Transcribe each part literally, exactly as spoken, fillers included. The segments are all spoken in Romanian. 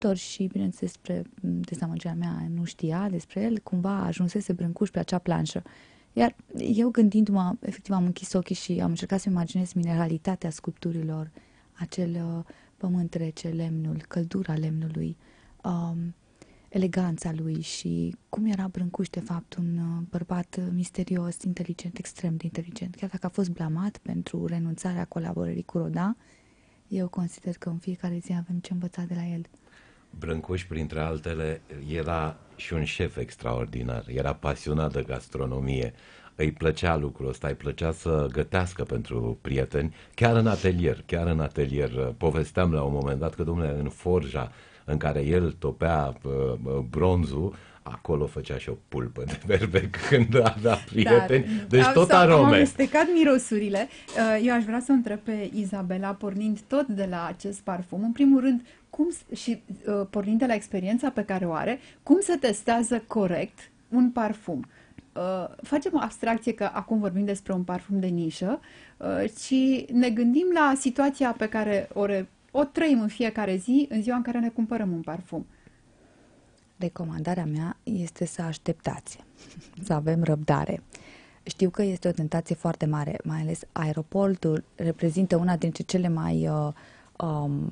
martor și, bineînțeles, spre dezamăgirea mea, nu știa despre el, cumva ajunsese Brâncuș pe acea planșă. Iar eu gândindu-mă, efectiv am închis ochii și am încercat să imaginez mineralitatea sculpturilor, acel uh, pământ rece, lemnul, căldura lemnului, um, eleganța lui și cum era Brâncuș, de fapt, un uh, bărbat misterios, inteligent, extrem de inteligent. Chiar dacă a fost blamat pentru renunțarea colaborării cu Rodin, eu consider că în fiecare zi avem ce învăța de la el. Brâncuș, printre altele, era și un șef extraordinar, era pasionat de gastronomie, îi plăcea lucrul ăsta, îi plăcea să gătească pentru prieteni, chiar în atelier, chiar în atelier. Povesteam la un moment dat că, domnule, în forja în care el topea uh, bronzul, acolo făcea și o pulpă de berbec când avea prieteni, Dar, deci tot arome. Am amestecat mirosurile. Eu aș vrea să o întreb pe Izabela, pornind tot de la acest parfum, în primul rând, cum, și pornind de la experiența pe care o are, cum se testează corect un parfum? Facem o abstracție că acum vorbim despre un parfum de nișă, ci ne gândim la situația pe care o, re, o trăim în fiecare zi, în ziua în care ne cumpărăm un parfum. Recomandarea mea este să așteptați, să avem răbdare. Știu că este o tentație foarte mare, mai ales aeroportul reprezintă una dintre cele mai uh, um,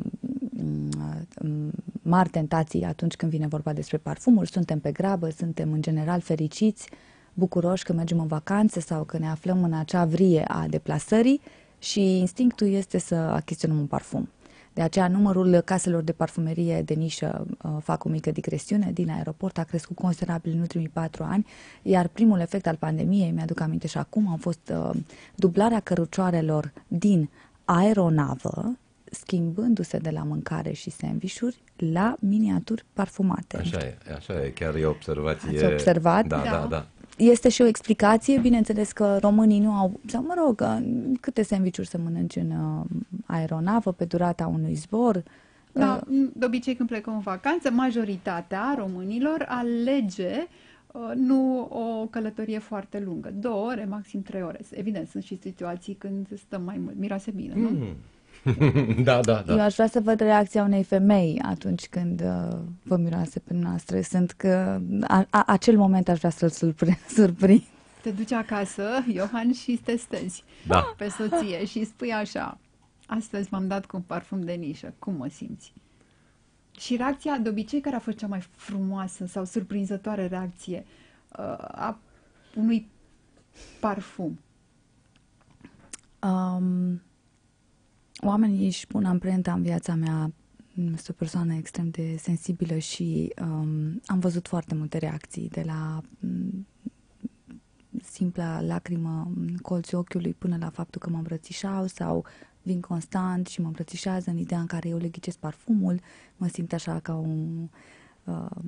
mari tentații atunci când vine vorba despre parfumuri. Suntem pe grabă, suntem în general fericiți, bucuroși că mergem în vacanțe sau că ne aflăm în acea vrie a deplasării și instinctul este să achiziționăm un parfum. De aceea numărul caselor de parfumerie de nișă, uh, fac o mică digresiune, din aeroport a crescut considerabil în ultimii patru ani, iar primul efect al pandemiei, mi-aduc aminte și acum, a fost uh, dublarea cărucioarelor din aeronavă, schimbându-se de la mâncare și sandvișuri la miniaturi parfumate. Așa e, așa e, chiar e o observație. Ați observat? Da, da, da. da. Este și o explicație, bineînțeles că românii nu au, sau mă rog, câte sandvișuri să mănânci în uh, aeronavă pe durata unui zbor. Da, de obicei când plecăm în vacanță, majoritatea românilor alege uh, nu o călătorie foarte lungă, două ore, maxim trei ore. Evident, sunt și situații când stăm mai mult, miroase bine, nu? Mm. da, da, da. Eu aș vrea să văd reacția unei femei atunci când uh, vă miroase pe noastră. Sunt că a, a, acel moment aș vrea să-l surprind. Te duci acasă, Iohan, și te stezi da. pe soție și spui așa: astăzi m-am dat cu un parfum de nișă, cum mă simți? Și reacția, de obicei, care a fost cea mai frumoasă sau surprinzătoare reacție uh, a unui parfum? Um... Oamenii își pun amprenta în viața mea, sunt o persoană extrem de sensibilă și um, am văzut foarte multe reacții, de la um, simpla lacrimă în colțul ochiului până la faptul că mă îmbrățișau sau vin constant și mă îmbrățișează în ideea în care eu le ghicesc parfumul, mă simt așa ca un, uh,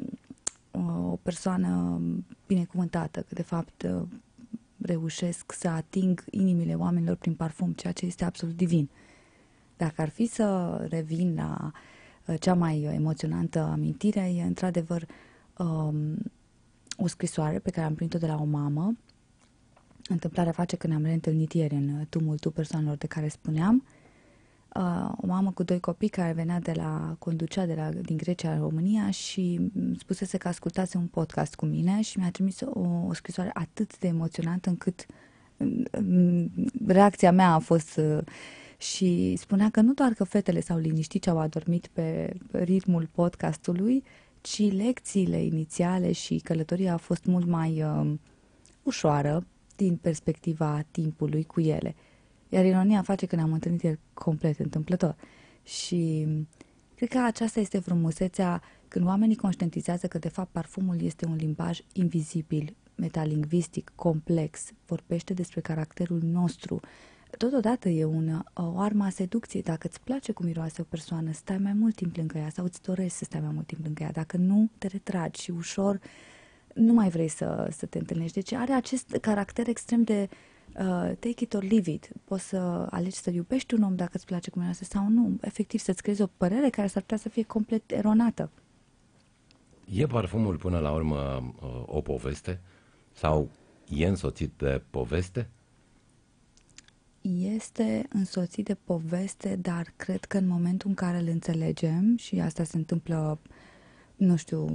o persoană binecuvântată, că de fapt reușesc să ating inimile oamenilor prin parfum, ceea ce este absolut divin. Dacă ar fi să revin la cea mai emoționantă amintire, e într-adevăr um, o scrisoare pe care am primit-o de la o mamă. Întâmplarea face că ne-am reîntâlnit ieri în tumultul persoanelor de care spuneam. Uh, o mamă cu doi copii care venea de la, conducea de la, din Grecia în România și spusese că ascultase un podcast cu mine și mi-a trimis o, o scrisoare atât de emoționantă încât um, reacția mea a fost uh, și spunea că nu doar că fetele s-au liniștit și au adormit pe ritmul podcastului, ci lecțiile inițiale și călătoria a fost mult mai uh, ușoară din perspectiva timpului cu ele. Iar ironia face că ne-am întâlnit el complet întâmplător. Și cred că aceasta este frumusețea când oamenii conștientizează că de fapt parfumul este un limbaj invizibil, metalingvistic, complex, vorbește despre caracterul nostru. Totodată e una, o armă a seducției. Dacă îți place cum miroase o persoană, stai mai mult timp lângă ea sau îți dorești să stai mai mult timp lângă ea. Dacă nu, te retragi și ușor nu mai vrei să, să te întâlnești. Deci are acest caracter extrem de uh, take it or leave it. Poți să alegi să iubești un om dacă îți place cum miroase sau nu. Efectiv să-ți creezi o părere care s-ar putea să fie complet eronată. E parfumul până la urmă uh, o poveste? Sau e însoțit de poveste? este însoțit de poveste, dar cred că în momentul în care îl înțelegem, și asta se întâmplă, nu știu,